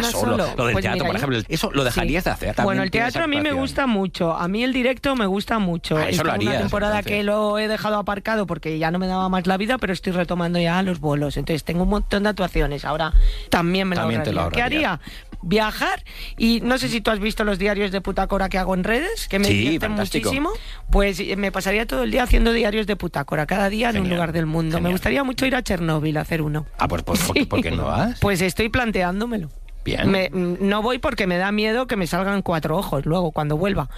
payaso, solo? lo del Pues teatro, mira, por ejemplo. ¿Eso lo dejarías de hacer? Bueno, el teatro a mí me gusta mucho. A mí el directo me gusta mucho. Eso lo harías, una temporada entonces. que lo he dejado aparcado porque ya no me daba más la vida, pero estoy retomando ya los bolos. Entonces tengo un montón de actuaciones. Ahora también me lo También te lo ahorraría. ¿Qué haría? Viajar. Y no sé si tú has visto los diarios de Putácora que hago en redes, que me Sí, divierten fantástico. muchísimo. Pues me pasaría todo el día haciendo diarios de Putácora, cada día en un Genial, lugar del mundo. genial. Me gustaría mucho ir a Chernóbil a hacer uno. Ah, pues Sí. ¿por qué no vas? Pues estoy planteándomelo. Bien. No voy porque me da miedo que me salgan 4 ojos luego cuando vuelva,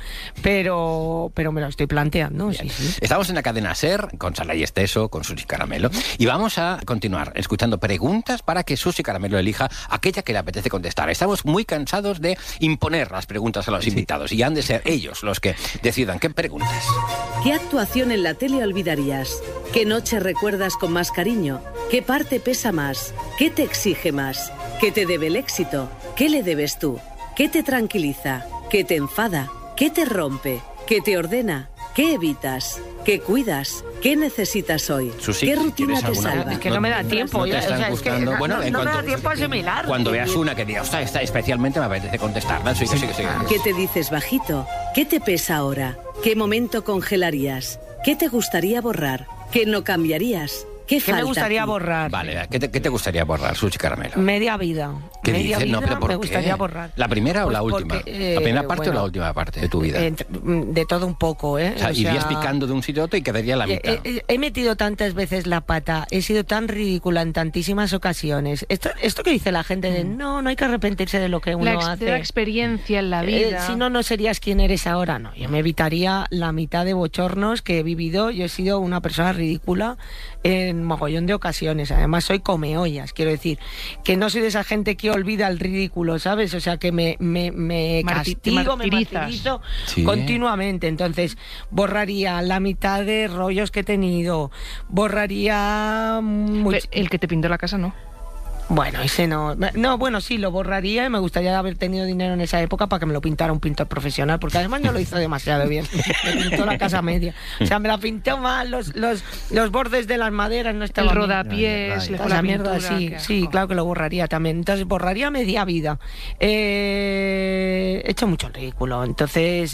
pero me lo estoy planteando. Sí, sí. Estamos en la cadena SER con Saray Esteso, con Susi Caramelo, y vamos a continuar escuchando preguntas para que Susi Caramelo elija aquella que le apetece contestar. Estamos muy cansados de imponer las preguntas a los invitados y han de ser ellos los que decidan qué preguntas. ¿Qué actuación en la tele olvidarías? ¿Qué noche recuerdas con más cariño? ¿Qué parte pesa más? ¿Qué te exige más? ¿Qué te debe el éxito? ¿Qué le debes tú? ¿Qué te tranquiliza? ¿Qué te enfada? ¿Qué te rompe? ¿Qué te ordena? ¿Qué evitas? ¿Qué cuidas? ¿Qué necesitas hoy? Susi, ¿Qué si rutina quieres te alguna salva? pregunta. Es que no me da tiempo. No te ya, están o sea, es que gustando. no, Bueno, en no me da cuanto- tiempo a asimilar. Cuando veas una que digas, esta especialmente me apetece contestar. ¿No? Sí. ¿Qué te dices bajito? ¿Qué te pesa ahora? ¿Qué momento congelarías? ¿Qué te gustaría borrar? ¿Qué no cambiarías? ¿Qué ¿Qué falta me gustaría aquí? borrar? Vale, ¿qué te gustaría borrar, Susi Caramelo? Media vida. ¿Qué Media dices? vida No, pero ¿por me qué? gustaría borrar. ¿La primera o Pues la última? porque, ¿La primera parte o bueno, la última parte de tu vida? De todo un poco, ¿eh? O sea, O irías sea, picando de un sitio a otro y quedaría la mitad. He metido tantas veces la pata, he sido tan ridícula en tantísimas ocasiones. Esto que dice la gente de no hay que arrepentirse de lo que uno hace. De la experiencia en la vida. Si no serías quien eres ahora. No, yo me evitaría la mitad de bochornos que he vivido. Yo he sido una persona ridícula en mogollón de ocasiones. Además soy comeollas, quiero decir, que no soy de esa gente que olvida el ridículo, ¿sabes? O sea, que me castigo, me martirizo Sí. continuamente. Entonces, borraría la mitad de rollos que he tenido, borraría El que te pintó la casa, no. bueno, ese no. No, bueno, sí, lo borraría y me gustaría haber tenido dinero en esa época para que me lo pintara un pintor profesional, porque además no lo hizo demasiado bien. Me pintó la casa media. O sea, me la pintó mal, los bordes de las maderas no El estaban bien. rodapiés, le fue Esa la mierda, pintura. sí, qué sí, asco. claro que lo borraría también. Entonces, borraría media vida. He hecho mucho el ridículo. Entonces,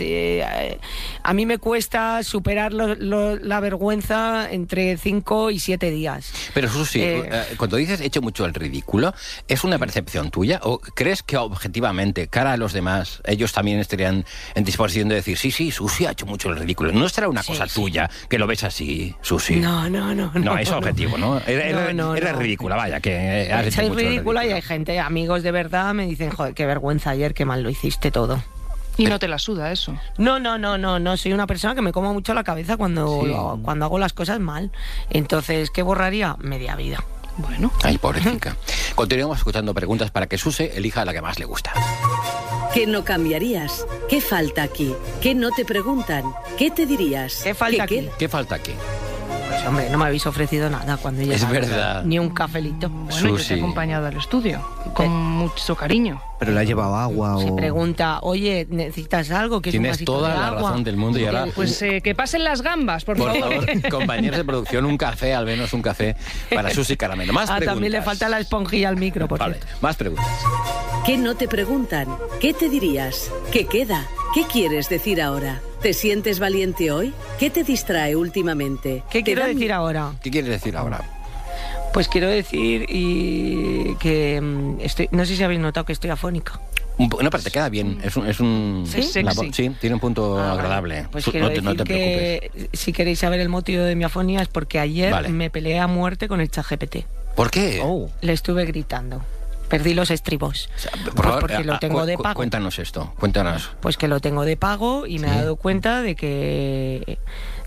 a mí me cuesta superar la vergüenza entre 5 y 7 días. Pero Susi, cuando dices hecho mucho el ridículo, ¿es una percepción tuya? ¿O crees que objetivamente, cara a los demás, ellos también estarían en disposición de decir, sí, Susi ha hecho mucho el ridículo? ¿No será una cosa tuya que lo ves así, Susi? No. No, es objetivo, ¿no? Eres No. ridícula, vaya, que has hecho Soy mucho el ridícula y ridículo. hay gente, amigos de verdad, me dicen, joder, qué vergüenza ayer, qué mal lo hiciste todo. Y no te la suda eso. No, soy una persona que me como mucho la cabeza cuando hago las cosas mal. Entonces, ¿qué borraría? Media vida. Bueno. Ay, pobrecita. Continuamos escuchando preguntas para que Susi elija la que más le gusta. ¿Qué no cambiarías? ¿Qué falta aquí? ¿Qué no te preguntan? ¿Qué te dirías? ¿Qué falta aquí? queda? ¿Qué falta aquí? Pues hombre, no me habéis ofrecido nada cuando yo Es verdad. Ni un cafelito. Bueno, yo te Susi. he acompañado al estudio con mucho cariño. Pero le ha llevado agua Se o... pregunta, oye, ¿necesitas algo? ¿Quieres un Tienes vasito toda de la agua? razón del mundo y ahora... Pues que pasen las gambas, por Por favor. favor, compañeros de producción, un café, al menos un café para Susi Caramelo. Más preguntas. También le falta la esponjilla al micro, por Vale, cierto. más preguntas. ¿Qué no te preguntan? ¿Qué te dirías? ¿Qué queda? ¿Qué quieres decir ahora? ¿Te sientes valiente hoy? ¿Qué te distrae últimamente? ¿Qué ¿Te quiero dan- decir ahora? ¿Qué quieres decir ahora? Pues quiero decir que no sé si habéis notado que estoy afónica. No, pero te queda bien. Es un ¿Sí? Es la sexy. voz- sí, tiene un punto agradable. Vale. Pues Su- quiero no te decir preocupes. que si queréis saber el motivo de mi afonía es porque ayer Vale. me peleé a muerte con el ChatGPT. ¿Por qué? Le estuve gritando. Perdí los estribos. O sea, Pues porque lo tengo de pago. Cuéntanos esto, cuéntanos. Pues que lo tengo de pago y me he dado cuenta de que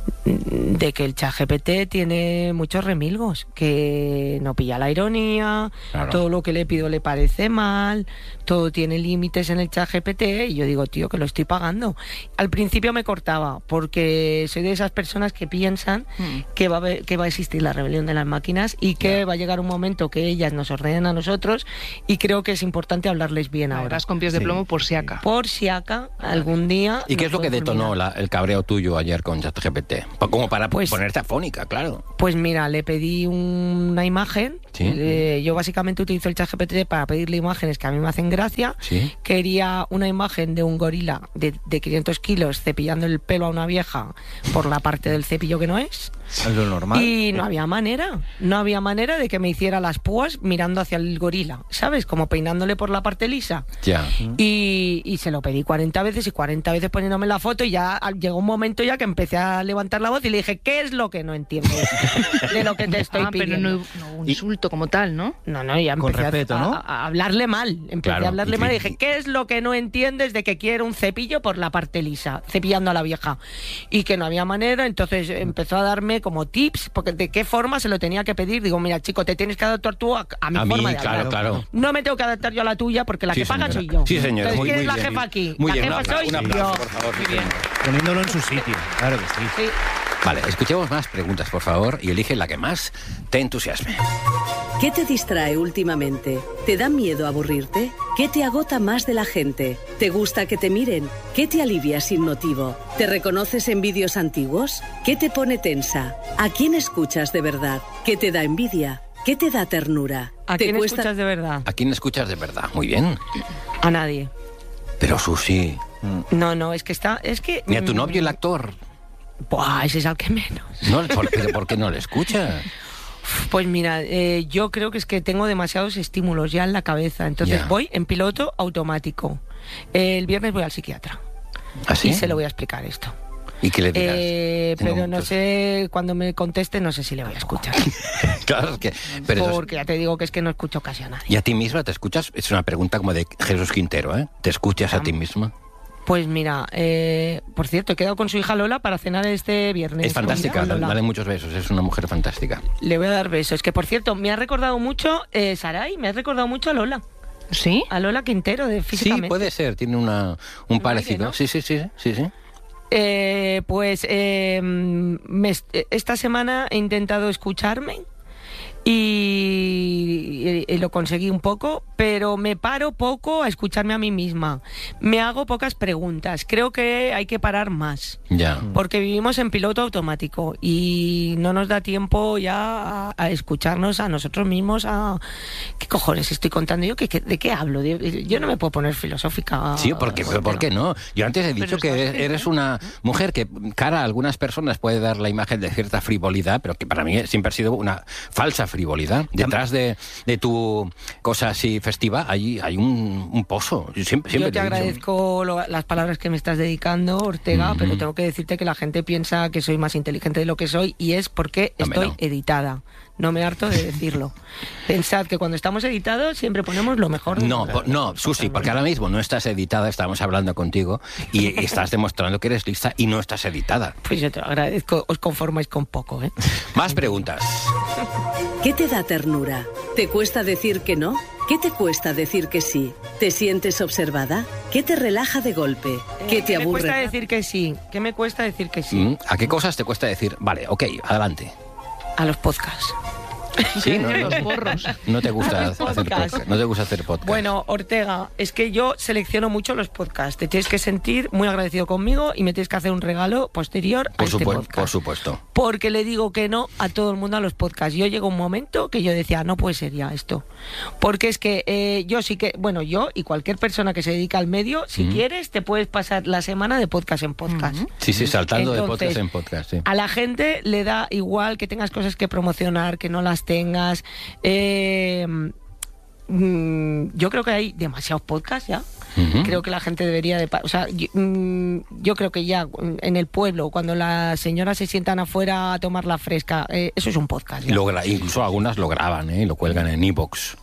el ChatGPT tiene muchos remilgos, que no pilla la ironía, Claro. todo lo que le pido le parece mal, todo tiene límites en el ChatGPT y yo digo, tío, que lo estoy pagando. Al principio me cortaba porque soy de esas personas que piensan que va a existir la rebelión de las máquinas y que va a llegar un momento que ellas nos ordenen a nosotros y creo que es importante hablarles bien ahora. Vas con pies de plomo por si acá. Por si acá, algún día... ¿Y qué nos es lo que puede detonó fulminar. el cabreo tuyo ayer con ChatGPT? Como para Pues- ponerte afónica, claro. Pues mira, le pedí una imagen Sí. Yo básicamente utilizo el ChatGPT para pedirle imágenes que a mí me hacen gracia. Sí. Quería una imagen de un gorila de 500 kilos cepillando el pelo a una vieja por la parte del cepillo que no es. Es lo normal. Y no había manera de que me hiciera las púas mirando hacia el gorila, ¿sabes? Como peinándole por la parte lisa. Ya. Y se lo pedí 40 veces y 40 veces poniéndome la foto, y ya llegó un momento ya que empecé a levantar la voz y le dije, ¿qué es lo que no entiendes de lo que te estoy pidiendo? Pero no hubo un insulto como tal, ¿no? No, ya Con empecé respeto, ¿no? a hablarle mal. Empecé a hablarle mal y dije, ¿qué es lo que no entiendes de que quiero un cepillo por la parte lisa, cepillando a la vieja? Y que no había manera, entonces empezó a darme como tips, porque de qué forma se lo tenía que pedir. Digo, mira, chico, te tienes que adaptar tú a mi forma de hablar. Claro. No me tengo que adaptar yo a la tuya, porque la Sí, que paga señora. soy yo. Sí, señora. Entonces, Muy ¿quién es la bien. jefa aquí? Muy La bien, jefa soy un yo. aplauso, por favor. Muy bien. Poniéndolo en su sitio, claro que sí. Sí. Vale, escuchemos más preguntas, por favor, y elige la que más te entusiasme. ¿Qué te distrae últimamente? ¿Te da miedo aburrirte? ¿Qué te agota más de la gente? ¿Te gusta que te miren? ¿Qué te alivia sin motivo? ¿Te reconoces en vídeos antiguos? ¿Qué te pone tensa? ¿A quién escuchas de verdad? ¿Qué te da envidia? ¿Qué te da ternura? ¿A ¿Te quién cuesta- escuchas de verdad? ¿A quién escuchas de verdad? Muy bien. A nadie. Pero Susi, No, es que... ni a tu novio, el actor. Buah, ese es al que menos. No, ¿pero por qué no le escuchas? Pues mira, yo creo que es que tengo demasiados estímulos ya en la cabeza. Entonces Ya. voy en piloto automático. El viernes voy al psiquiatra. ¿Así? Y se lo voy a explicar esto. ¿Y qué le dirás? Tengo Pero no muchos- sé, cuando me conteste, no sé si le voy a escuchar. Claro, es que... Pero eso es- Porque ya te digo que es que no escucho casi a nadie. ¿Y a ti misma te escuchas? Es una pregunta como de Jesús Quintero, ¿eh? ¿Te escuchas a ti misma? Pues mira, por cierto, he quedado con su hija Lola para cenar este viernes. Es fantástica, Con Lola. dale muchos besos, es una mujer fantástica. Le voy a dar besos. Que por cierto, me ha recordado mucho, Saray, me ha recordado mucho a Lola. ¿Sí? A Lola Quintero, de Sí, físicamente. puede ser, tiene un parecido. ¿no? Sí. Esta semana he intentado escucharme y lo conseguí un poco, pero me paro poco a escucharme a mí misma. Me hago pocas preguntas. Creo que hay que parar más. Ya. Porque vivimos en piloto automático y no nos da tiempo ya a escucharnos a nosotros mismos. ¿Qué cojones estoy contando yo? ¿De qué hablo? Yo no me puedo poner filosófica. Sí, ¿por qué no? Yo antes he dicho que eres una mujer que cara a algunas personas puede dar la imagen de cierta frivolidad, pero que para mí siempre ha sido una falsa frivolidad. Detrás de tu cosa así festiva hay un pozo. Yo siempre Yo te lo he dicho. agradezco las palabras que me estás dedicando, Ortega, pero tengo que decirte que la gente piensa que soy más inteligente de lo que soy y es porque Hombre, estoy no. editada. No me harto de decirlo. Pensad que cuando estamos editados siempre ponemos lo mejor. de nosotros. No, Susi, porque ahora mismo no estás editada, estamos hablando contigo y estás demostrando que eres lista y no estás editada. Pues yo te lo agradezco. Os conformáis con poco, ¿eh? Más preguntas. ¿Qué te da ternura? ¿Te cuesta decir que no? ¿Qué te cuesta decir que sí? ¿Te sientes observada? ¿Qué te relaja de golpe? ¿Qué te ¿Qué me cuesta aburre? decir que sí? ¿Qué me cuesta decir que sí? ¿A qué cosas te cuesta decir? Vale, ok, adelante. A los podcasts. Sí, no, Los porros. no te gusta Los hacer podcasts. podcast. No te gusta hacer podcast. Bueno, Ortega, es que yo selecciono mucho los podcasts. Te tienes que sentir muy agradecido conmigo y me tienes que hacer un regalo posterior a este podcast. por supuesto. Porque le digo que no a todo el mundo a los podcasts. Yo llego un momento que yo decía, no puede ser ya esto. Porque es que yo sí que, bueno, yo y cualquier persona que se dedica al medio, si quieres, te puedes pasar la semana de podcast en podcast. Sí, saltando de Entonces, podcast en podcast, sí. A la gente le da igual que tengas cosas que promocionar, que no las tengas. Yo creo que hay demasiados podcasts ya. Creo que la gente debería de... O sea, yo creo que ya en el pueblo, cuando las señoras se sientan afuera a tomar la fresca, eso es un podcast ya. Incluso algunas lo graban, y lo cuelgan en iVoox.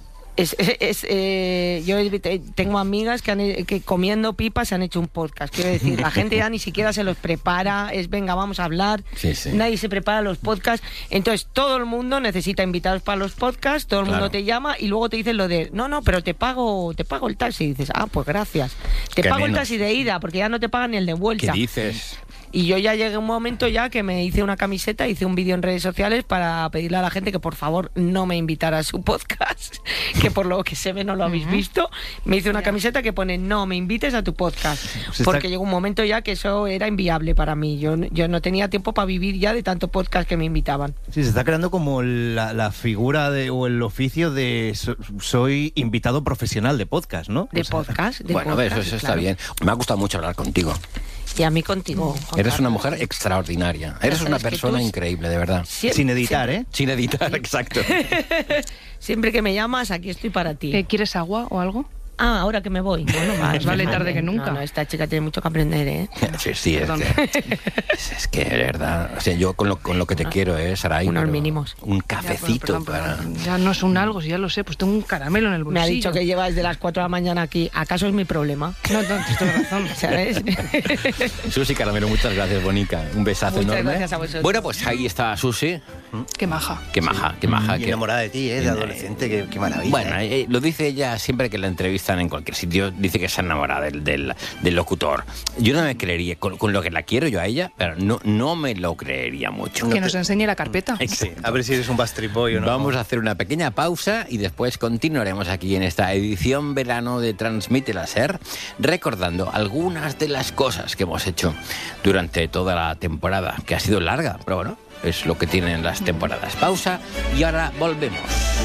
Yo tengo amigas que comiendo pipas se han hecho un podcast. Quiero decir, la gente ya ni siquiera se los prepara. Venga, vamos a hablar. Sí. Nadie se prepara los podcasts. Entonces, todo el mundo necesita invitados para los podcasts. Todo el mundo Claro. te llama y luego te dicen lo de, no, pero te pago el taxi. Y dices, pues gracias. Te Qué pago el menos. taxi de ida porque ya no te pagan ni el de vuelta. ¿Qué dices? Y yo ya llegué a un momento ya que me hice una camiseta, hice un vídeo en redes sociales para pedirle a la gente que por favor no me invitara a su podcast, que por lo que se ve no lo habéis visto. Me hice una camiseta que pone no me invites a tu podcast, porque llegó un momento ya que eso era inviable para mí. Yo no tenía tiempo para vivir ya de tanto podcast que me invitaban. Sí, se está creando como la figura o el oficio de soy invitado profesional de podcast, ¿no? De podcast. Bueno, eso está claro. bien. Me ha gustado mucho hablar contigo. Y a mí contigo, Juan Eres Carlos. una mujer extraordinaria. Eres sabes una que persona tú- increíble, de verdad. Sin editar, ¿eh? Sin editar, exacto. Siempre que me llamas, aquí estoy para ti. ¿Quieres agua o algo? Ah, ahora que me voy. Bueno, Más vale tarde que nunca. No, esta chica tiene mucho que aprender, ¿eh? Sí, Perdón. es que de verdad. O sea, yo con lo que te quiero, Saray. Unos pero mínimos. Un Ya, cafecito para. Ya no es un algo, si ya lo sé, pues tengo un caramelo en el bolsillo. Me ha dicho que lleva desde las 4 de la mañana aquí. ¿Acaso es mi problema? No, tienes razón. ¿Sabes? Susi Caramelo, muchas gracias, Bonica. Un besazo Muchas enorme. gracias a vosotros. Bueno, pues ahí está Susi. Qué maja. Qué maja, qué maja. Y qué- enamorada de ti, de adolescente, qué maravilla. Bueno, lo dice ella siempre que la entrevistan en cualquier sitio, dice que se enamora del locutor. Yo no me creería, con lo que la quiero yo a ella, pero no me lo creería mucho. Que nos enseñe la carpeta. Sí, a ver si eres un Backstreet Boy o no. Vamos a hacer una pequeña pausa y después continuaremos aquí en esta edición verano de Transmite la SER, recordando algunas de las cosas que hemos hecho durante toda la temporada, que ha sido larga, pero bueno, es lo que tienen las temporadas. Pausa y ahora volvemos.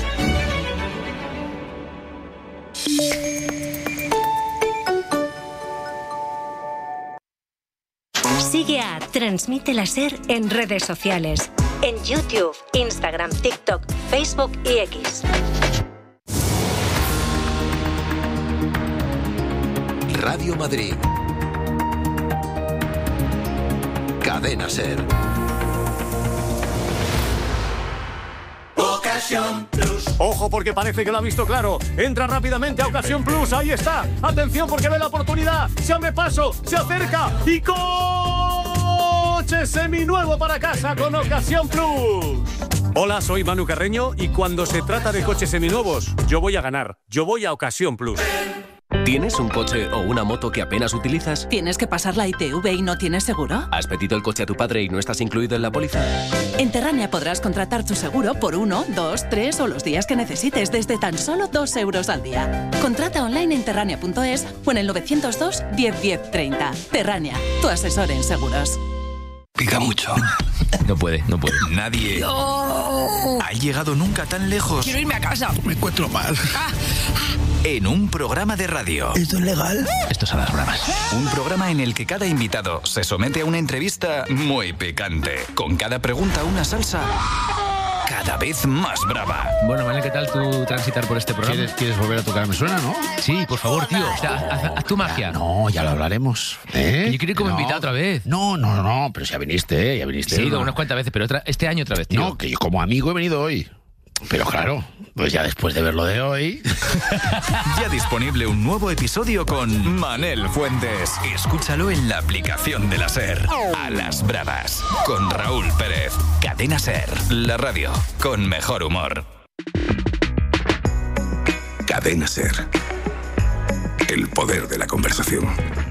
Sigue a Transmite la SER en redes sociales. En YouTube, Instagram, TikTok, Facebook y X. Radio Madrid. Cadena SER. Ojo porque parece que lo ha visto claro. Entra rápidamente a Ocasión Plus. Ahí está. Atención porque ve la oportunidad. Se abre paso. Se acerca. Y coche seminuevo para casa con Ocasión Plus. Hola, soy Manu Carreño y cuando se trata de coches seminuevos, yo voy a ganar. Yo voy a Ocasión Plus. ¿Tienes un coche o una moto que apenas utilizas? ¿Tienes que pasar la ITV y no tienes seguro? ¿Has pedido el coche a tu padre y no estás incluido en la póliza? En Terrania podrás contratar tu seguro por 1, 2, 3 o los días que necesites desde tan solo 2 euros al día. Contrata online en terrania.es o en el 902 10 10 30. Terrania, tu asesor en seguros. Pica mucho. No puede. Nadie ha llegado nunca tan lejos. Quiero irme a casa. Me encuentro mal. En un programa de radio. ¿Esto es legal? Esto son las bravas. Un programa en el que cada invitado se somete a una entrevista muy picante. Con cada pregunta una salsa cada vez más brava. Bueno, Manel, ¿qué tal tú transitar por este programa? ¿Quieres volver a tocar? ¿Me suena, no? Sí, por favor, tío. O sea, haz tu magia. No, ya lo hablaremos. Que yo quiero ir como invitado otra vez. No, pero si ya viniste. Sí, he ido unas cuantas veces, pero este año otra vez, tío. No, que yo como amigo he venido hoy. Pero claro, pues ya después de ver lo de hoy... Ya disponible un nuevo episodio con Manel Fuentes. Escúchalo en la aplicación de la SER. A las bravas. Con Raúl Pérez. Cadena SER. La radio con mejor humor. Cadena SER. El poder de la conversación.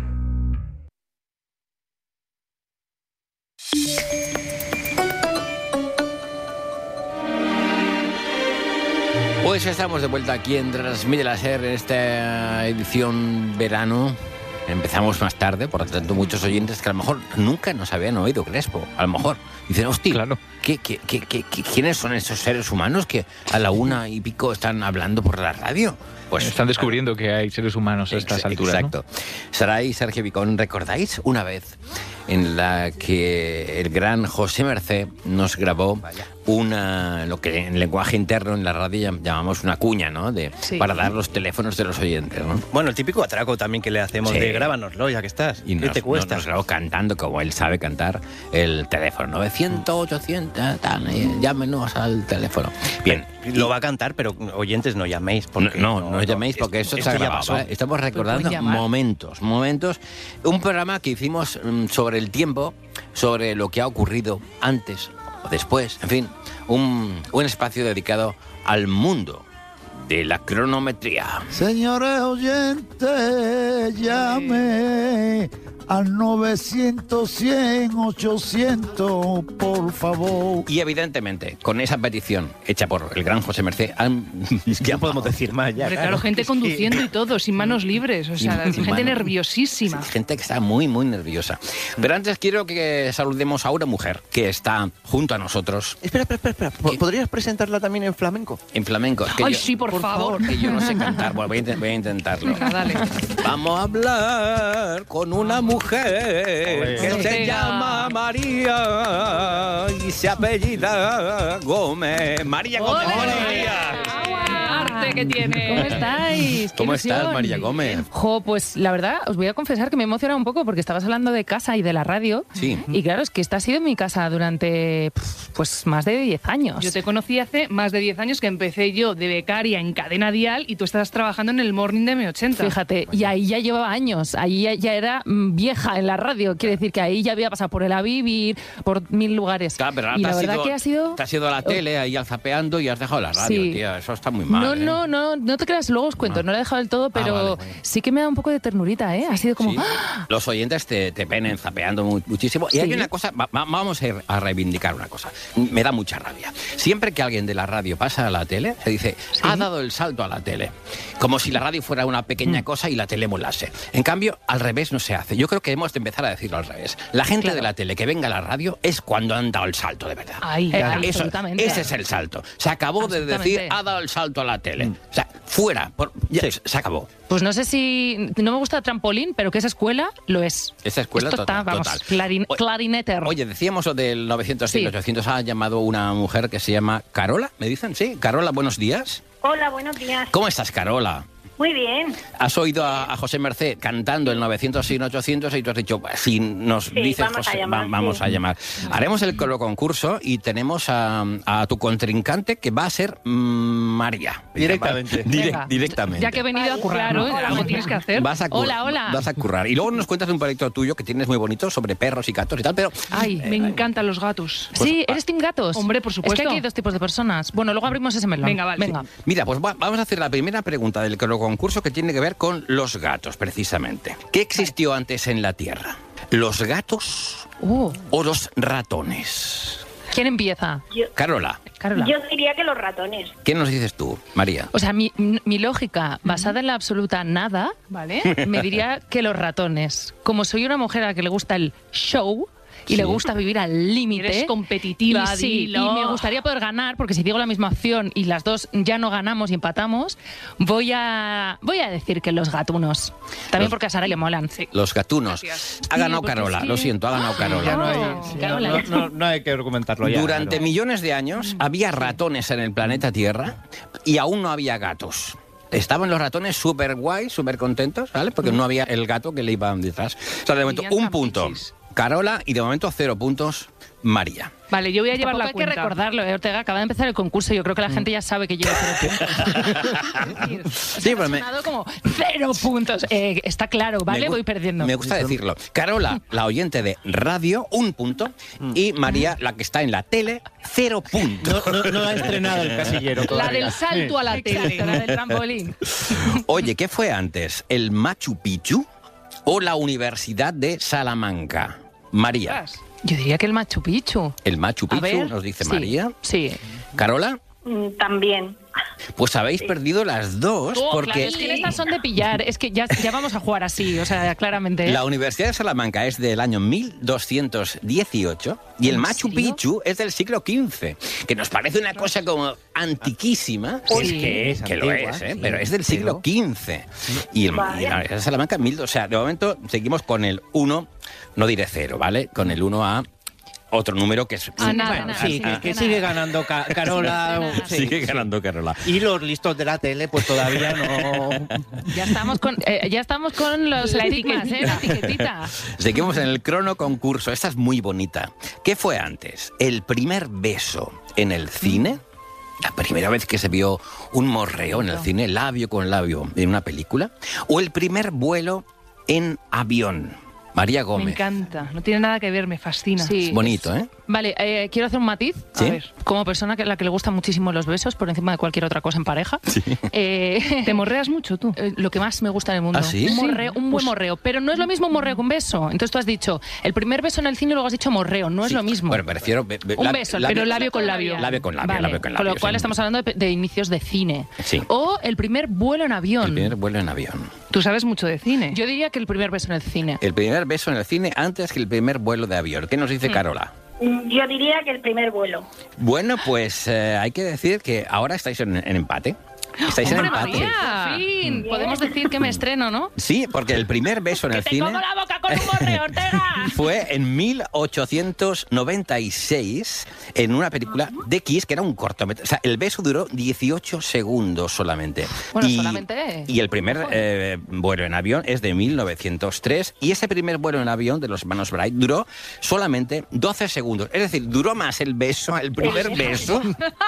Pues estamos de vuelta aquí en Transmite la SER en esta edición verano. Empezamos más tarde, por lo tanto muchos oyentes que a lo mejor nunca nos habían oído Crespo, a lo mejor. Dicen, hostia, Claro. ¿quiénes son esos seres humanos que a la 1:00 están hablando por la radio? Pues Están descubriendo que hay seres humanos a estas alturas, exacto. Saray y Sergio Vicón, ¿recordáis una vez en la que el gran José Mercé nos grabó lo que en lenguaje interno en la radio llamamos una cuña, ¿no? Para dar los teléfonos de los oyentes, ¿no? Bueno, el típico atraco también que le hacemos Sí. de grábanoslo, ya que estás. Y ¿Qué te cuesta? nos grabó cantando, como él sabe cantar, el teléfono. 900, 800, tal, llámenos al teléfono. Bien. Lo va a cantar, pero oyentes no llaméis. Porque No llaméis porque eso está ya grabado. pasó. ¿Vale? Estamos recordando pueden llamar. momentos. Un programa que hicimos sobre el tiempo, sobre lo que ha ocurrido antes o después. En fin, un espacio dedicado al mundo de la cronometría. Señores oyentes, llame al 900, 100, 800, por favor. Y evidentemente, con esa petición hecha por el gran José Mercé, es que ya podemos decir más ya. Hombre, claro, gente conduciendo y todo, sin manos libres. O sea, gente nerviosísima. Gente que está muy, muy nerviosa. Pero antes quiero que saludemos a una mujer que está junto a nosotros. Espera. ¿Podrías presentarla también en flamenco? En flamenco. Ay, sí, por favor. Que yo no sé cantar. Bueno, voy a intentarlo. Venga, dale. Vamos a hablar con una mujer que se llama María y se apellida Gómez. María Gómez. ¡Ole! María. ¡Arte que tiene! ¿Cómo estáis? ¿Cómo estás, María Gómez? Jo, pues la verdad, os voy a confesar que me he emocionado un poco porque estabas hablando de casa y de la radio. Sí. Y claro, es que esta ha sido mi casa durante pues más de 10 años. Yo te conocí hace más de 10 años que empecé yo de becaria en Cadena Dial y tú estabas trabajando en el Morning de M80. Fíjate, y ahí ya llevaba años, ahí ya era vieja en la radio, quiere decir que ahí ya había pasado por el A Vivir, por 1000 lugares. Claro, pero ahora y la verdad que ha sido... Te has ido a la tele ahí alzapeando y has dejado la radio, Sí. tía. Eso está muy mal. No te creas, luego os cuento, no lo he dejado del todo, pero vale. sí que me da un poco de ternurita, ¿eh? Ha sido como... Sí. ¡ah! Los oyentes te ven zapeando muchísimo. Y hay Sí. una cosa, vamos a reivindicar una cosa. Me da mucha rabia. Siempre que alguien de la radio pasa a la tele, se dice, ha dado el salto a la tele. Como si la radio fuera una pequeña cosa y la tele molase. En cambio, al revés no se hace. Yo creo que hemos de empezar a decirlo al revés. La gente de la tele que venga a la radio es cuando han dado el salto de verdad. Ay, absolutamente. Ese es el salto. Se acabó de decir, ha dado el salto a la tele. O sea, fuera. Se acabó. Pues no sé si... No me gusta trampolín, pero que esa escuela lo es. Esa escuela Esto está, vamos, total. clarineter. Oye, decíamos lo del 900, Sí. 800, ha llamado una mujer que se llama Carola, ¿me dicen? Sí, Carola, buenos días. Hola, buenos días. ¿Cómo estás, Carola? Muy bien. Has oído a José Mercé cantando el 900 y 800 y tú has dicho, si nos Sí, dices, vamos a José, llamar, vamos sí. a llamar. Haremos el concurso y tenemos a tu contrincante que va a ser María. Directamente. Venga, Directamente. Ya que he venido a currar, ¿no? Algo tienes que hacer. Vas a Hola, hola. Vas a currar. Y luego nos cuentas un proyecto tuyo que tienes muy bonito sobre perros y gatos y tal, pero... Ay, Me encantan los gatos. sí, ¿eres team gatos? Hombre, por supuesto. Es que aquí hay dos tipos de personas. Bueno, luego abrimos ese melón. Venga, vale. Venga. Mira, pues vamos a hacer la primera pregunta del concurso que tiene que ver con los gatos, precisamente. ¿Qué existió antes en la Tierra? ¿Los gatos o los ratones? ¿Quién empieza? Carola, Yo diría que los ratones. ¿qué nos dices tú, María? O sea, mi lógica, basada en la absoluta nada, ¿Vale? me diría que los ratones. Como soy una mujer a la que le gusta el show y le gusta vivir al límite. Eres competitiva, y sí, dilo. y me gustaría poder ganar, porque si digo la misma opción y las dos ya no ganamos y empatamos, voy a decir que los gatunos. También porque a Sara le molan. Sí. Los gatunos. Ha ganado Carola, lo siento, ha ganado Carola. Ya no hay que argumentarlo ya. Durante millones de años había ratones en el planeta Tierra y aún no había gatos. Estaban los ratones súper guay, súper contentos, ¿vale? Porque no había el gato que le iba detrás. O sea, de momento, un punto Carola y de momento 0 puntos María. Vale, yo voy a llevar Tampoco la hay cuenta. que recordarlo, Ortega. Acaba de empezar el concurso. Yo creo que la gente ya sabe que lleva 0 puntos. Sí, pero Ha sonado como 0 puntos. Está claro, ¿vale? Voy perdiendo. Me gusta decirlo. Carola, la oyente de radio, 1 punto. Y María, la que está en la tele, 0 puntos. No ha estrenado el casillero La todavía. del salto a la tele. Exacto, la del trampolín. Oye, ¿qué fue antes? ¿El Machu Picchu o la Universidad de Salamanca? María. Yo diría que el Machu Picchu. El Machu A Picchu, ver, nos dice sí, María. Sí. ¿Carola? También. Pues habéis perdido las dos, porque Claro, es que estas son de pillar. Es que ya vamos a jugar así, o sea, claramente. la Universidad de Salamanca es del año 1218 y el ¿En Machu serio? Picchu es del siglo XV, que nos parece una cosa como antiquísima. Sí. Que lo antigua, es, ¿eh? sí, Pero es del siglo XV. Y la Universidad de Salamanca, o sea, de momento seguimos con el 1, no diré 0, ¿vale? Con el 1 a otro número que es... Sí, que sigue ganando Carola. sí, Sigue ganando Carola. Y los listos de la tele, pues todavía no. Ya estamos con los La estigmas, ¿eh? La etiquetita. Seguimos en el crono concurso. Esta es muy bonita. ¿Qué fue antes? ¿El primer beso en el cine? ¿La primera vez que se vio un morreo en el cine, labio con labio, en una película? ¿O el primer vuelo en avión? María Me Gómez. encanta. No tiene nada que ver, me fascina. Sí. Bonito, ¿eh? Vale, quiero hacer un matiz. ¿Sí? A ver, como persona a la que le gustan muchísimo los besos por encima de cualquier otra cosa en pareja. ¿Te morreas mucho tú? Lo que más me gusta en el mundo. ¿Ah, sí? Un morreo, un buen Pues- morreo. Pero no es lo mismo un morreo que un beso. Entonces tú has dicho el primer beso en el cine y luego has dicho morreo. No es Sí. lo mismo. Bueno, prefiero... Un beso, pero labio con labio. Labio con labio, Vale, labio con con labio. lo cual sí. estamos hablando de inicios de cine. Sí. O el primer vuelo en avión. El primer vuelo en avión. Tú sabes mucho de cine. Yo diría que el primer beso en el cine. El primer beso en el cine antes que el primer vuelo de avión. ¿Qué nos dice Carola? Yo diría que el primer vuelo. Bueno, pues hay que decir que ahora estáis en empate. Estáis en ¡Hombre, empate. María! Por fin, podemos decir que me estreno, ¿no? Sí, porque el primer beso en el ¡Te cine como la boca con un morreo, Ortega! fue en 1896 en una película de Kiss que era un cortometraje. O sea, el beso duró 18 segundos solamente. Bueno, solamente. Y el primer vuelo en avión es de 1903 y ese primer vuelo en avión de los hermanos Wright duró solamente 12 segundos. Es decir, duró más el beso, el primer beso,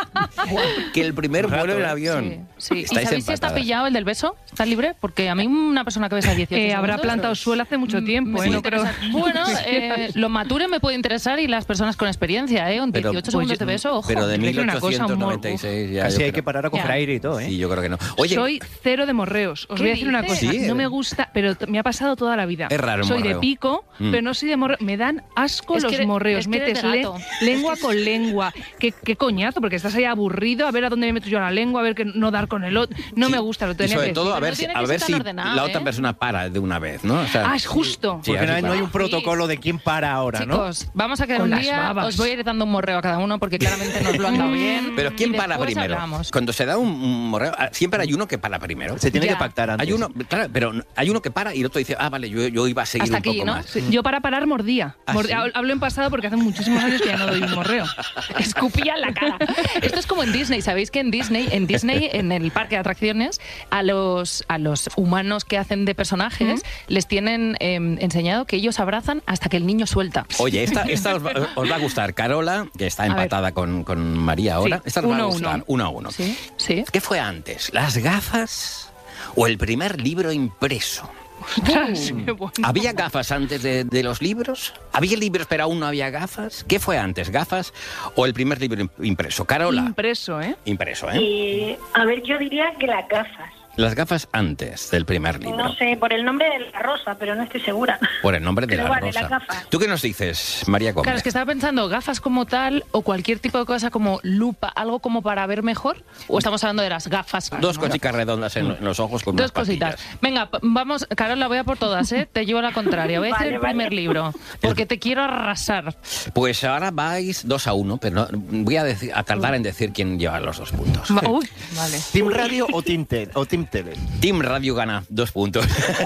que el primer vuelo en avión. Sí. ¿Y Estáis sabéis si está empatadas. pillado el del beso? ¿Está libre? Porque a mí una persona que besa 18 segundos... Habrá plantado suelo hace mucho tiempo, me no puede creo. interesar. Bueno, lo mature me puede interesar y las personas con experiencia, Un 18 Pero, segundos de beso, ojo. Pero de Te voy a decir una cosa, 1896 ya. Casi yo hay creo. que parar a coger aire y todo, ¿eh? Sí, yo creo que no. Oye, Soy cero de morreos. Os ¿Qué voy a decir una dices? cosa. Sí, No me gusta, pero me ha pasado toda la vida. Es raro el Soy morreo. de pico, Mm. pero no soy de morreo. Me dan asco Es que los eres- morreos. es que eres Metes de gato. lengua con lengua. ¿Qué coñazo? Porque estás ahí aburrido a ver a dónde me meto yo la lengua, a ver que no dar con el otro. No me gusta, lo y tenía sobre que todo decir. a ver, no tiene a que ver ser si tan ordenado, la otra persona para de una vez, ¿no? O sea, Ah, es justo. sí, Porque así no hay para. un protocolo de quién para ahora, ¿no? Chicos, vamos a quedar Con un las día, babas. os voy a ir dando un morreo a cada uno porque claramente nos lo han dado bien. Pero ¿quién y para después primero? hablamos. Cuando se da un morreo, siempre hay uno que para primero. Se tiene Ya. que pactar antes. Hay uno, claro, pero hay uno que para y el otro dice, vale, yo iba a seguir Hasta un aquí, poco ¿no? más. Sí. Yo para parar mordía. ¿Ah, sí? Hablo en pasado porque hace muchísimos años que ya no doy un morreo. Escupía en la cara. Esto es como en Disney. ¿Sabéis que en Disney, en el parque de atracciones, a los humanos que hacen de personajes les tienen enseñado que ellos abrazan hasta que el niño suelta? Oye, esta os va a gustar. Carola, que está ver. empatada con María ahora. Sí, Esta os va a 1-1. gustar. 1-1. Sí, sí. ¿Qué fue antes? ¿Las gafas o el primer libro impreso? Ostras, qué bueno. ¿Había gafas antes de los libros? ¿Había libros pero aún no había gafas? ¿Qué fue antes, gafas o el primer libro impreso? Carola. Impreso, ¿eh? Impreso, ¿eh? Y, a ver, yo diría que las gafas. Las gafas antes del primer libro. No sé, por el nombre de la rosa, pero no estoy segura. Por el nombre de Pero la vale, rosa. las gafas. ¿Tú qué nos dices, María Gómez? Claro, es que estaba pensando gafas como tal o cualquier tipo de cosa como lupa, algo como para ver mejor. ¿O estamos hablando de las gafas? Dos cositas redondas en los ojos con Dos unas cositas. patillas. Venga, vamos, Carola, voy a por todas, ¿eh? Te llevo la contraria. Voy a hacer Vale, el primer vale. libro, porque te quiero arrasar. Pues ahora vais 2-1, pero no, voy a tardar en decir quién lleva los 2 puntos. Uy, vale. ¿Team Radio o Team Tele? Team Radio gana 2 puntos.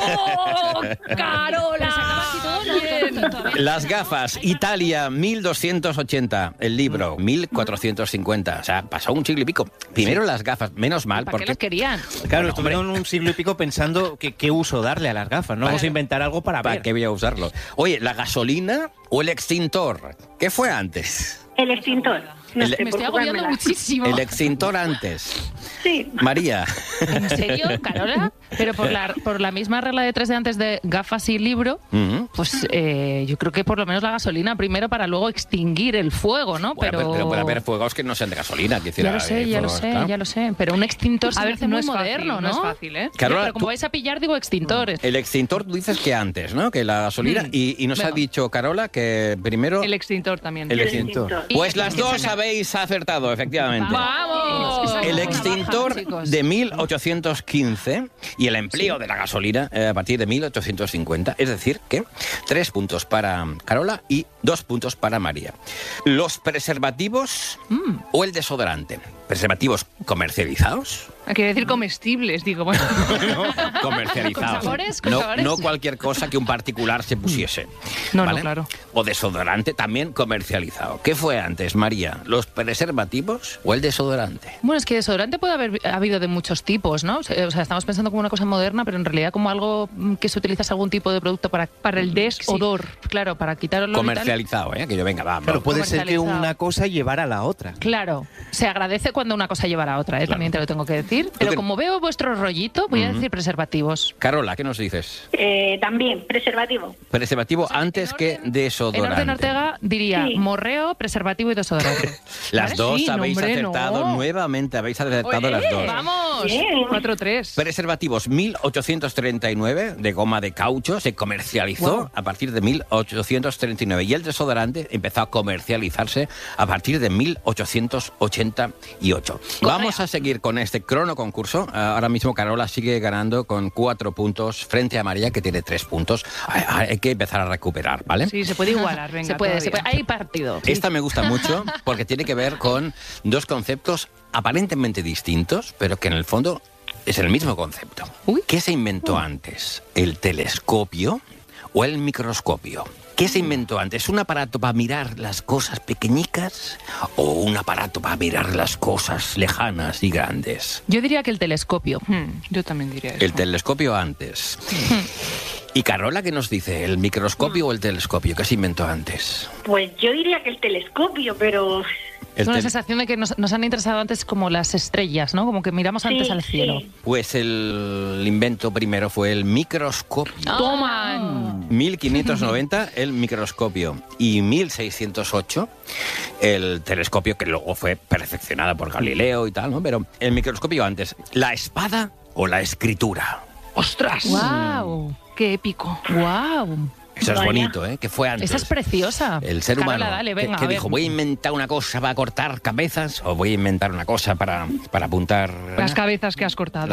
¡Oh, Carola! Las gafas, Italia, 1280. El libro, 1450. O sea, pasó un siglo y pico. Primero las gafas, menos mal, ¿Para qué las porque... querían? Claro, Bueno, estuvieron un siglo y pico pensando que qué uso darle a las gafas. No vamos a inventar algo para ¿Para ver. qué voy a usarlo? Oye, ¿la gasolina o el extintor? ¿Qué fue antes? El extintor. No El- sé, Me por estoy agobiando jugármela. muchísimo. El extintor antes. Sí. María. ¿En serio, Carola? Pero por la misma regla de 3 de antes de gafas y libro, Ujú. pues yo creo que por lo menos la gasolina primero para luego extinguir el fuego, ¿no? Bueno, pero puede haber fuegos que no sean de gasolina. Que Ya lo sé, ya lo sé. Pero un extintor se A me ver, hace no muy es fácil, moderno, ¿no? no es fácil, ¿eh? Carola, Ya, pero como tú- vais a pillar, digo extintores. El extintor, tú dices que antes, ¿no? Que la gasolina. Y nos ha Venga. dicho Carola que primero El extintor también. el extintor. Y- Pues las dos habéis acertado, efectivamente. ¡Vamos! El extintor Chicos. de 1815 y el empleo de la gasolina a partir de 1850. Es decir, que 3 puntos para Carola y 2 puntos para María. Los preservativos o el desodorante. Preservativos comercializados. Quiere decir comestibles, digo. Bueno. Comercializados. ¿Con sabores? No, ¿Sabores? no cualquier cosa que un particular se pusiese. No, ¿vale? no, claro. O desodorante también comercializado. ¿Qué fue antes, María? ¿Los preservativos o el desodorante? Bueno, es que desodorante puede haber habido de muchos tipos, ¿no? O sea, estamos pensando como una cosa moderna, pero en realidad como algo que se utiliza algún tipo de producto para el desodor. Sí, claro, para quitar olor y tal. Comercializado, ¿eh? Que yo venga, va. Claro, puede ser que Comercializado. una cosa llevara a la otra. Claro, se agradece cuando una cosa lleva a la otra, también te lo tengo que decir. decir, pero como veo vuestro rollito, voy a decir preservativos. Carola, ¿qué nos dices? También, preservativo. Preservativo antes que desodorante. En orden Ortega diría morreo, preservativo y desodorante. Las dos Sí, habéis hombre, acertado nuevamente, habéis acertado las dos. ¡Vamos! 4-3. Preservativos 1839 de goma de caucho se comercializó a partir de 1839 y el desodorante empezó a comercializarse a partir de 1888. Vamos a seguir con este crono concurso. Ahora mismo Carola sigue ganando con 4 puntos frente a María, que tiene 3 puntos. Hay que empezar a recuperar, ¿vale? Sí, se puede igualar, venga. Se puede. Hay partido. Esta me gusta mucho porque tiene que ver con dos conceptos aparentemente distintos, pero que en el fondo es el mismo concepto. ¿Qué se inventó antes? ¿El telescopio o el microscopio? ¿Qué se inventó antes? ¿Un aparato para mirar las cosas pequeñicas o un aparato para mirar las cosas lejanas y grandes? Yo diría que el telescopio. Yo también diría eso. El telescopio antes. ¿Y Carola qué nos dice? ¿El microscopio o el telescopio? ¿Qué se inventó antes? Pues yo diría que el telescopio, pero... Es una sensación de que nos han interesado antes como las estrellas, ¿no? Como que miramos antes al cielo. Pues el invento primero fue el microscopio. ¡Toma! 1590 el microscopio y 1608 el telescopio, que luego fue perfeccionado por Galileo y tal, ¿no? Pero el microscopio antes. ¿La espada o la escritura? ¡Ostras! ¡Guau! ¡Qué épico! ¡Guau! Eso es bonito, ¿eh? Que fue antes. Esa es preciosa. El ser humano. Carola, dale, venga, que a ver. dijo, voy a inventar una cosa para cortar cabezas o voy a inventar una cosa para apuntar... Las cabezas que has cortado.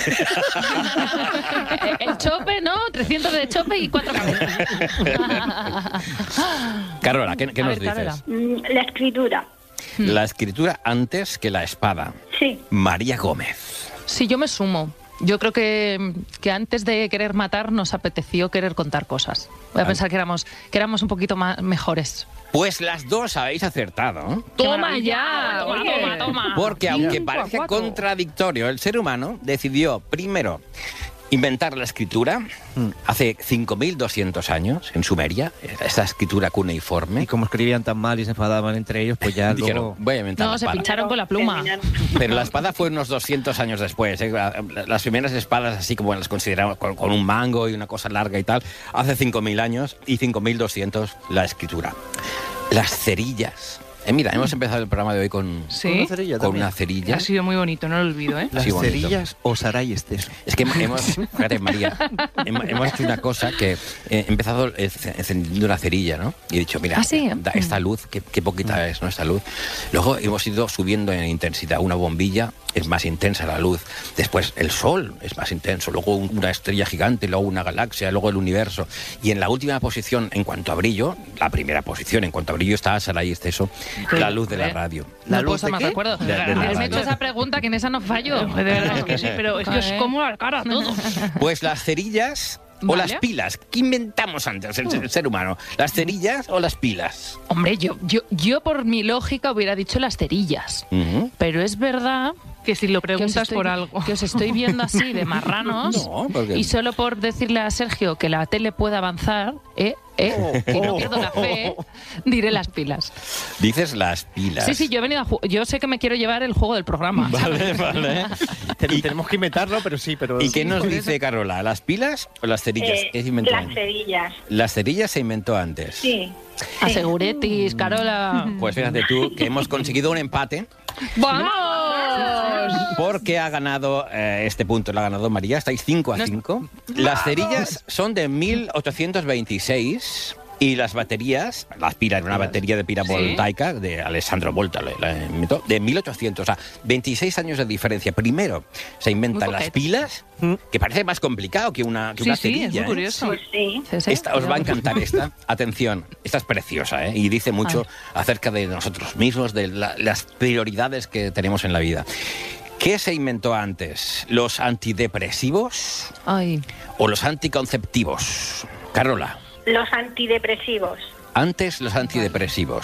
El chope, ¿no? 300 de chope y 4 cabezas. Carola, ¿qué nos dices? Carola. La escritura. La escritura antes que la espada. Sí. María Gómez. Sí, yo me sumo. Yo creo que antes de querer matar nos apeteció querer contar cosas. Voy a pensar que éramos un poquito más mejores. Pues las dos habéis acertado. ¡Toma ya! Toma. Porque aunque parezca contradictorio, el ser humano decidió primero inventar la escritura hace 5.200 años en Sumeria, esa escritura cuneiforme. Y como escribían tan mal y se enfadaban entre ellos, pues ya dijeron, luego... voy a inventar la No, se espada. pincharon con la pluma. Pero la espada fue unos 200 años después. ¿eh? Las primeras espadas, así como las consideramos, con un mango y una cosa larga y tal, hace 5.000 años y 5.200 la escritura. Las cerillas. Mira, hemos empezado el programa de hoy con una cerilla. Ha sido muy bonito, no lo olvido, ¿eh? Las cerillas o Saray Esteso. Es que fíjate, María, hemos hecho una cosa que he empezado encendiendo una cerilla, ¿no? Y he dicho, mira, esta luz, qué poquita es, ¿no? Esta luz. Luego hemos ido subiendo en intensidad. Una bombilla es más intensa la luz. Después el sol es más intenso. Luego una estrella gigante, luego una galaxia, luego el universo. Y en la última posición, en cuanto a brillo, la primera posición, en cuanto a brillo, está Saray Esteso, la luz de la radio. ¿La luz de qué? Recuerdo. De la Me he radio. hecho esa pregunta, que en esa no fallo. De verdad, es que sí, pero es que es como la cara todo. Pues las cerillas o Vale. las pilas. ¿Qué inventamos antes el ser humano? ¿Las cerillas o las pilas? Hombre, yo por mi lógica hubiera dicho las cerillas. Pero es verdad... Que si lo preguntas por algo. Que os estoy viendo así de marranos. No, porque... Y solo por decirle a Sergio que la tele puede avanzar, que no pierdo la fe, diré las pilas. Dices las pilas. Sí, yo he venido yo sé que me quiero llevar el juego del programa. Vale, vale. Tenemos que inventarlo, pero sí, pero... ¿Y qué nos dice Carola? ¿Las pilas o las cerillas? ¿Qué se inventó Las antes? cerillas. Las cerillas se inventó antes. Sí. Aseguretis, Carola. Pues fíjate tú que hemos conseguido un empate. ¡Vamos! Porque ha ganado este punto, lo ha ganado María. Estáis 5-5. Las cerillas son de 1826 y las baterías, las pilas, una batería de pila voltaica de Alessandro Volta, la inventó, de 1800. O sea, 26 años de diferencia. Primero se inventan las pilas, que parece más complicado que una cerilla. Es muy curioso. Pues sí. Esta, os va a encantar esta. Atención, esta es preciosa, ¿eh? Y dice mucho acerca de nosotros mismos, de las prioridades que tenemos en la vida. ¿Qué se inventó antes? ¿Los antidepresivos o los anticonceptivos? Carola. Los antidepresivos. Antes los antidepresivos.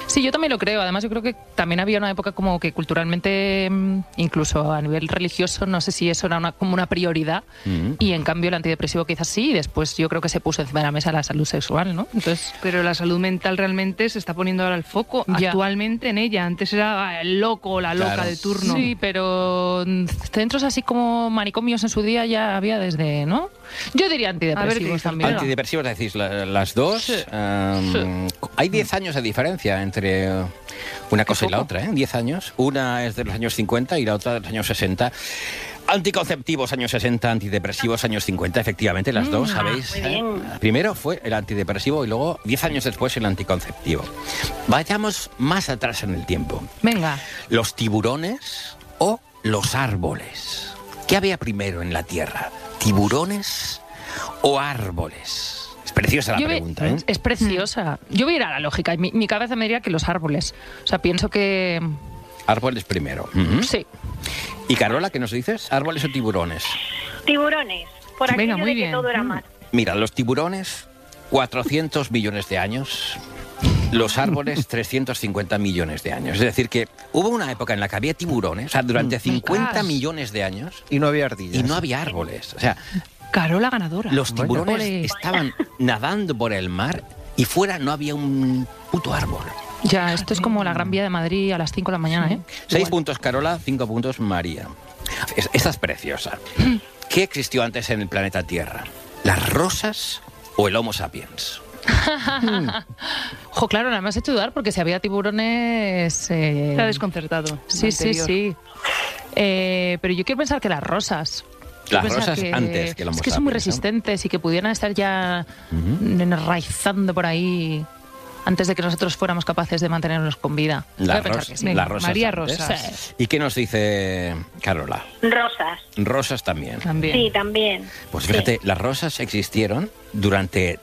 Sí, yo también lo creo. Además, yo creo que también había una época como que culturalmente, incluso a nivel religioso, no sé si eso era como una prioridad. Y en cambio el antidepresivo quizás sí, y después yo creo que se puso encima de la mesa la salud sexual, ¿no? Entonces, pero la salud mental realmente se está poniendo ahora el foco actualmente en ella. Antes era el loco o la loca de turno. Sí, pero centros así como manicomios en su día ya había desde, ¿no? Yo diría antidepresivos también. Antidepresivos, decís, las dos. Sí. Hay 10 años de diferencia entre una cosa y la otra, ¿eh? 10 años. Una es de los años 50 y la otra de los años 60. Anticonceptivos, años 60, antidepresivos, años 50, efectivamente, las dos, ¿sabéis? Primero fue el antidepresivo y luego, 10 años después, el anticonceptivo. Vayamos más atrás en el tiempo. Venga. ¿Los tiburones o los árboles? ¿Qué había primero en la Tierra? ¿Tiburones o árboles? Es preciosa la pregunta, ¿eh? Es preciosa. Yo voy a ir a la lógica. Mi cabeza me diría que los árboles. O sea, pienso que... Árboles primero. Sí. ¿Y Carola, qué nos dices? ¿Árboles o tiburones? Tiburones. Por aquello Venga, muy de que bien. todo era mar. Mira, los tiburones, 400 millones de años. Los árboles, 350 millones de años. Es decir, que hubo una época en la que había tiburones, o sea, durante 50 millones de años. Y no había ardillas. Y no había árboles. O sea, Carola ganadora. los tiburones Ole. estaban nadando por el mar y fuera no había un puto árbol. Ya, esto es como la Gran Vía de Madrid a las 5 de la mañana, ¿eh? 6 puntos Carola, 5 puntos María. Esta es preciosa. ¿Qué existió antes en el planeta Tierra? ¿Las rosas o el Homo sapiens? Jo, claro, nada más he hecho dudar porque si había tiburones... Se ha desconcertado. Sí, sí, sí. Pero yo quiero pensar que las rosas... Las rosas antes que el Homo Es que son muy sapiens, ¿no? resistentes y que pudieran estar ya enraizando por ahí antes de que nosotros fuéramos capaces de mantenernos con vida. Voy a pensar que sí. Las rosas María antes. Rosas. ¿Y qué nos dice Carola? Rosas. Rosas también. Sí, también. Pues fíjate, las rosas existieron durante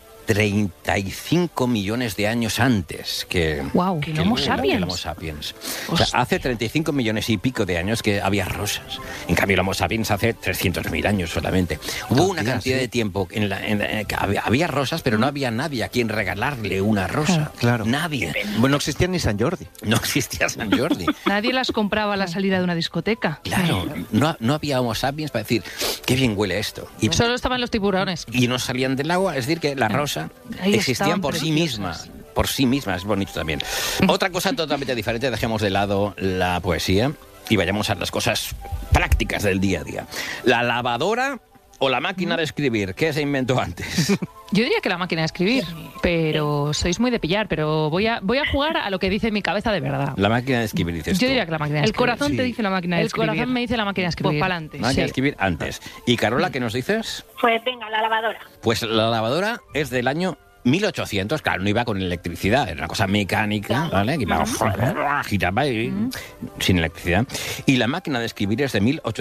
35 millones de años antes que, Wow, que el Homo que sapiens. el Homo sapiens. O sea, hace 35 millones y pico de años que había rosas. En cambio, el Homo sapiens hace 300.000 años solamente. Hubo una cantidad de tiempo en que había rosas, pero no había nadie a quien regalarle una rosa. Claro. Nadie. Bueno, no existía ni San Jordi. No existía San Jordi. Nadie las compraba a la salida de una discoteca. Claro, no había Homo sapiens para decir, qué bien huele esto. Y, Solo estaban los tiburones. y no salían del agua, es decir, que la rosa Ahí existían estaban por sí preciosas. misma. Por sí misma, es bonito también. Otra cosa totalmente diferente, dejemos de lado la poesía y vayamos a las cosas prácticas del día a día. ¿La lavadora o la máquina de escribir? ¿Qué se inventó antes? Yo diría que la máquina de escribir, pero sois muy de pillar, pero voy a jugar a lo que dice mi cabeza de verdad. La máquina de escribir, dices Yo tú. diría que la máquina de El escribir. corazón te dice la máquina de El escribir. corazón me dice la máquina de escribir. Pues para adelante. Máquina de escribir antes. ¿Y Carola, qué nos dices? Pues venga, la lavadora. Pues la lavadora es del año 1800, claro, no iba con electricidad, era una cosa mecánica, ¿vale? Que iba, giraba y, sin electricidad. Y la máquina de escribir es de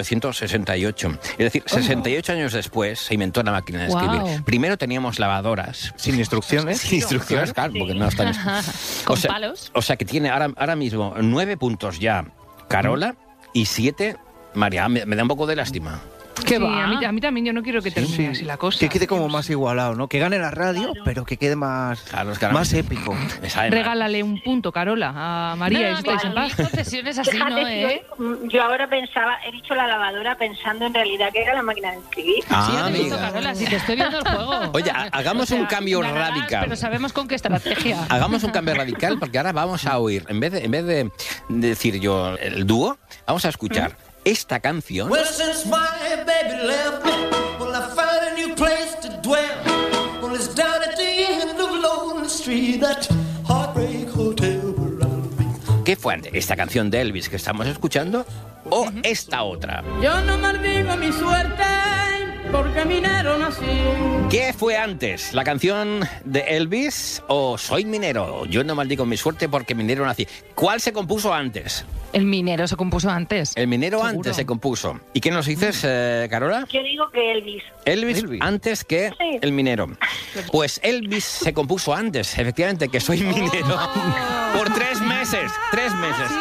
1868. Es decir, 68 años después se inventó la máquina de escribir. Wow. Primero teníamos lavadoras. Sin instrucciones. Sin instrucciones, claro, porque no están... Con palos. O sea, que tiene ahora mismo 9 puntos ya Carola y 7 María. Me da un poco de lástima. ¿Qué Sí, va? a mí también yo no quiero que termine así la cosa. Que quede como más igualado, ¿no? Que gane la radio, pero que quede más, Claro, es que ahora más épico. me sabe mal. Regálale un punto, Carola, a María y estáis en paz. Concesiones así, Fíjate ¿no? que yo ahora pensaba, he dicho la lavadora pensando en realidad que era la máquina de escribir. Ah, Sí, ya te he visto, amiga. Carola, si te estoy viendo el juego. Oye, hagamos un cambio Ganarás, radical. Pero sabemos con qué estrategia. Hagamos un cambio radical porque ahora vamos a oír, en vez de decir yo el dúo, vamos a escuchar esta canción. Well, since my baby left me, well, I found a new place to dwell. Well, it's down at the end of Lonely Street, that heartbreak hotel where I'll be. ¿Qué fue antes? ¿Esta canción de Elvis que estamos escuchando o esta otra? Yo no maldigo mi suerte porque minero nací. ¿Qué fue antes? ¿La canción de Elvis o Soy minero? Yo no maldigo mi suerte porque minero nací. ¿Cuál se compuso antes? El minero se compuso antes. El minero Seguro. antes se compuso. ¿Y qué nos dices, Carola? Yo digo que Elvis. Elvis antes que Sí. el minero. Pues Elvis se compuso antes, efectivamente, que Soy minero. Por 3 meses. 3 meses.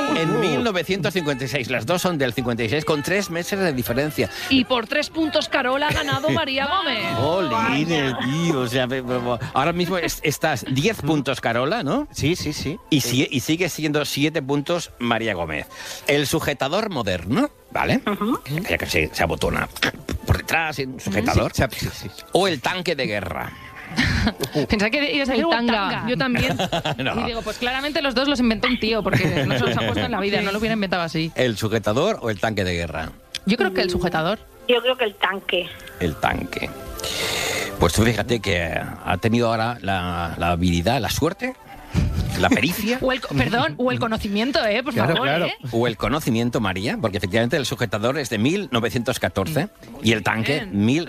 En 1956. Las dos son del 56 con 3 meses de diferencia. Y por 3 puntos Carola ha ganado María Gómez. ¡Jolines, tío! O sea, ahora mismo estás 10 puntos Carola, ¿no? Sí. Y sigue siendo 7 puntos María Gómez. El sujetador moderno, ¿vale? Ya que se abotona por detrás, en sujetador. Sí. O el tanque de guerra. Pensaba que ibas a decir El tanga. tanga. Yo también. No. Y digo, pues claramente los dos los inventó un tío, porque no se los ha puesto en la vida, no lo hubiera inventado así. ¿El sujetador o el tanque de guerra? Yo creo que el sujetador. Yo creo que el tanque. El tanque. Pues tú fíjate que ha tenido ahora la habilidad, la suerte, la pericia. O el conocimiento, por favor. O el conocimiento, María, porque efectivamente el sujetador es de 1914 y el tanque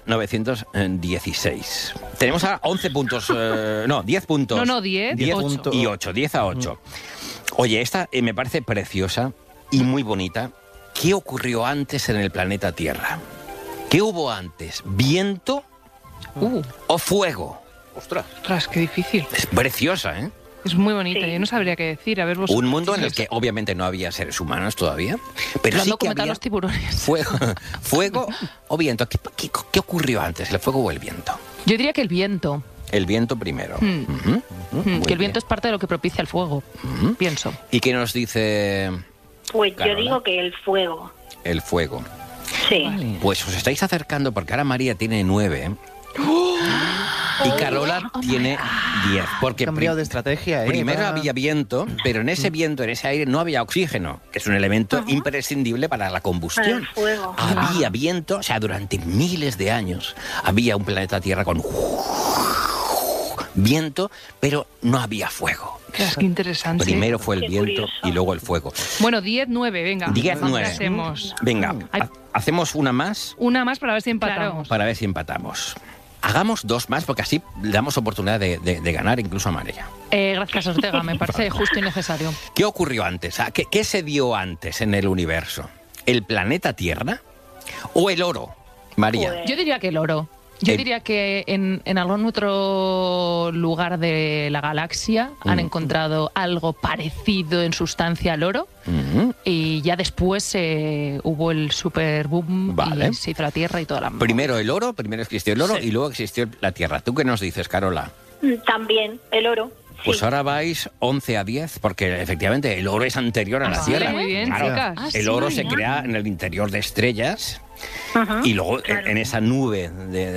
1916. Tenemos ahora 11 puntos, 10 puntos. No, 10, 10 8. y 8, 10 a 8. Oye, esta me parece preciosa y muy bonita. ¿Qué ocurrió antes en el planeta Tierra? ¿Qué hubo antes? ¿Viento o fuego? Ostras, qué difícil. Es preciosa, ¿eh? Es muy bonita, yo no sabría qué decir. A ver, vos. Un mundo en el que obviamente no había seres humanos todavía, pero Lo han sí que documentado había los tiburones. fuego o viento. ¿Qué ocurrió antes, el fuego o el viento? Yo diría que el viento. El viento primero. Muy Muy que el viento es parte de lo que propicia el fuego, pienso. ¿Y qué nos dice Pues Carola? yo digo que el fuego. el fuego? Sí. Pues os estáis acercando porque ahora María tiene 9 y Carola tiene 10. Porque Cambiado de estrategia, primero para- había viento, pero en ese viento, en ese aire, no había oxígeno, que es un elemento imprescindible para la combustión. El fuego. Había viento, o sea, durante miles de años había un planeta Tierra con viento, pero no había fuego. Qué interesante. Primero fue el Qué viento curioso. y luego el fuego. Bueno, 10-9, venga. 10-9. ¿Qué hacemos? Venga, hacemos una más Una más para ver si empatamos. para ver si empatamos. Hagamos 2 más porque así le damos oportunidad de ganar incluso a María. Gracias, Ortega, me parece justo y necesario. ¿Qué ocurrió antes? ¿Qué se dio antes en el universo? ¿El planeta Tierra o el oro? María. Yo diría que el oro. Yo diría que en algún otro lugar de la galaxia han encontrado algo parecido en sustancia al oro y ya después hubo el super boom y se hizo la Tierra y toda la... Primero el oro, primero existió el oro y luego existió la Tierra. ¿Tú qué nos dices, Carola? También, el oro. Pues ahora vais 11 a 10, porque efectivamente el oro es anterior a la sí, Tierra. muy bien, Claro, chicas. el oro se crea en el interior de estrellas y luego en esa nube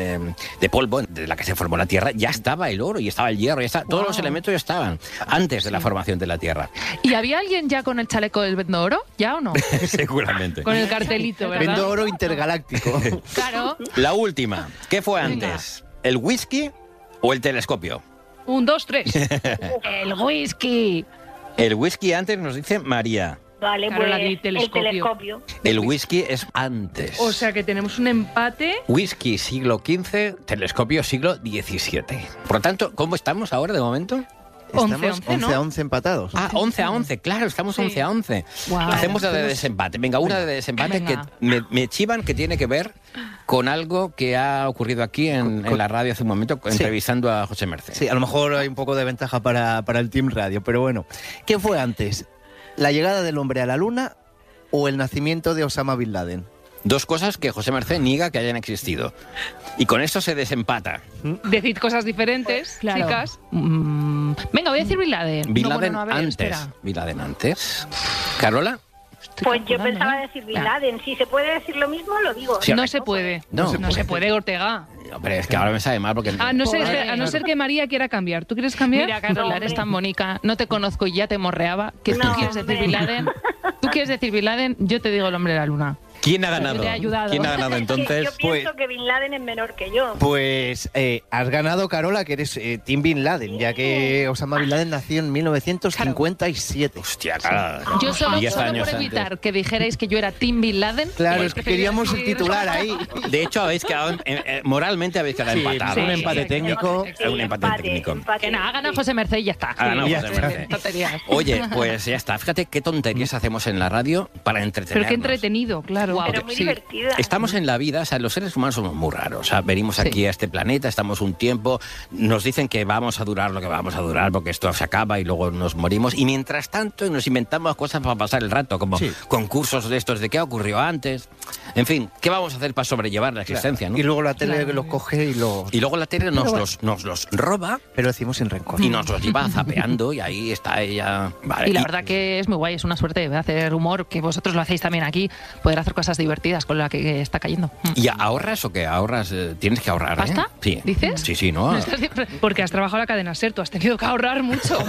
de polvo de la que se formó la Tierra ya estaba el oro y estaba el hierro, todos los elementos ya estaban antes de la formación de la Tierra. ¿Y había alguien ya con el chaleco del Vendo Oro? ¿Ya o no? Seguramente. Con el cartelito, ¿verdad? Vendo oro intergaláctico. Claro. La última, ¿qué fue antes? ¿El whisky o el telescopio? 1, 2, 3. El whisky. El whisky antes nos dice María. Vale, Carola, pues di telescopio. el telescopio. El whisky es antes. O sea que tenemos un empate. Whisky siglo XV, telescopio siglo XVII. Por lo tanto, ¿cómo estamos ahora de momento? Estamos 11, 11 a 11 empatados. Ah, 11 a 11, claro, estamos 11 a 11. Guau. Hacemos la de desempate. Venga, una de desempate Venga. que me chivan que tiene que ver con algo que ha ocurrido aquí en la radio hace un momento, entrevistando a José Merced. Sí, a lo mejor hay un poco de ventaja para el Team Radio, pero bueno. ¿Qué fue antes? ¿La llegada del hombre a la luna o el nacimiento de Osama Bin Laden? Dos cosas que José Merced niega que hayan existido. Y con esto se desempata. Decid cosas diferentes, Claro. chicas. Venga, voy a decir Bin Laden. Bin No, Laden bueno, no, a ver, antes. espera. Bin Laden antes. ¿Carola? Pues yo pensaba decir Bin Laden. Si se puede decir lo mismo, lo digo. Sí, No se puede. No. No se puede, Ortega. Pero es que ahora me sabe mal porque... A no ser que María quiera cambiar. ¿Tú quieres cambiar? Mira, Carola, eres tan bonita, no te conozco y ya te morreaba, que tú No, quieres decir hombre. Bin Laden. Tú quieres decir Bin Laden, yo te digo el hombre de la luna. ¿Quién ha ganado? Yo te he ayudado. ¿Quién ha ganado entonces? Yo pienso que Bin Laden es menor que yo. Pues has ganado, Carola, que eres Team Bin Laden, ya que Osama Bin Laden nació en 1957. Hostia, claro. Yo solo 10 años por antes. evitar que dijerais que yo era Team Bin Laden. Claro, es que queríamos el titular ahí. De hecho, habéis quedado, moralmente habéis quedado Sí, empatados. un empate técnico. Un empate técnico. Que nada, gana José Merced y ya está. Ha ganado Ya José está. Merced. Tonterías. Oye, pues ya está. Fíjate qué tonterías hacemos en la radio para entretenernos. Pero qué entretenido, claro. Claro. Pero muy divertida. Estamos en la vida, o sea, los seres humanos somos muy raros. O sea, venimos aquí a este planeta, estamos un tiempo, nos dicen que vamos a durar lo que vamos a durar porque esto se acaba y luego nos morimos. Y mientras tanto nos inventamos cosas para pasar el rato, como concursos de estos de qué ocurrió antes. En fin, ¿qué vamos a hacer para sobrellevar la existencia? ¿No? Y luego la tele los coge y los... Y luego la tele nos los roba. Pero decimos sin rencor. Y nos los lleva zapeando y ahí está ella. Vale. Y la verdad que es muy guay, es una suerte de hacer humor, que vosotros lo hacéis también aquí, poder hacer cosas divertidas con la que está cayendo. ¿Y ahorras o qué? ¿Ahorras? Tienes que ahorrar, ¿Pasta? Sí. ¿Dices? Sí, ¿no? Porque has trabajado en la cadena SER, tú has tenido que ahorrar mucho.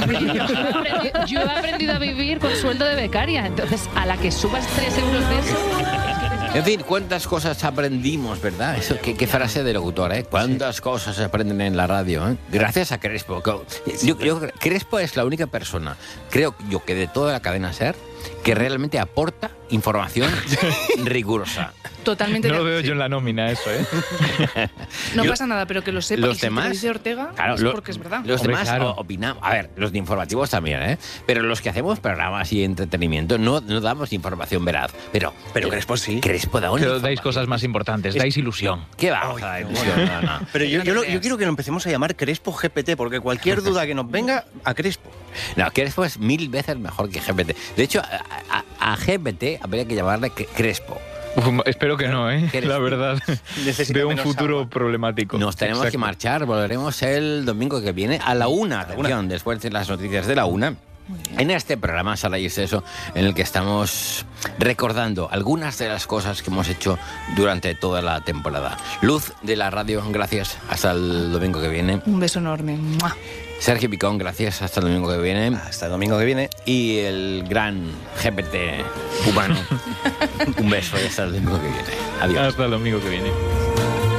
Yo he aprendido a vivir con sueldo de becaria, entonces a la que subas 3 euros de eso... En fin, cuántas cosas aprendimos, ¿verdad? Eso, qué frase de locutor, ¿eh? Cuántas cosas se aprenden en la radio, ¿eh? Gracias a Crespo. Crespo es la única persona, creo yo, que de toda la cadena SER, que realmente aporta información rigurosa. Totalmente. No lo veo yo en la nómina eso, ¿eh? No pasa nada, pero que lo sepa. Los y si demás, te lo dice Ortega, claro, es porque es verdad. Los demás opinamos. A ver, los de informativos también, ¿eh? Pero los que hacemos programas y entretenimiento no damos información veraz. Pero Crespo sí. Crespo da una Pero dais cosas más importantes, dais ilusión. ¿Qué vamos a dar ilusión? No. Pero yo quiero que lo empecemos a llamar Crespo GPT, porque cualquier duda que nos venga, a Crespo. No, Crespo es 1000 veces mejor que GPT. De hecho, a GPT habría que llamarle Crespo. Espero que no, ¿eh? La verdad. Veo un futuro problemático. Nos tenemos que marchar. Volveremos el domingo que viene a la 1. Atención, después de las noticias de la 1. En este programa Sala y Exceso, en el que estamos recordando algunas de las cosas que hemos hecho durante toda la temporada. Luz de la radio, gracias. Hasta el domingo que viene. Un beso enorme. ¡Mua! Sergio Picón, gracias. Hasta el domingo que viene. Hasta el domingo que viene. Y el gran GPT humano. Un beso y hasta el domingo que viene. Adiós. Hasta el domingo que viene.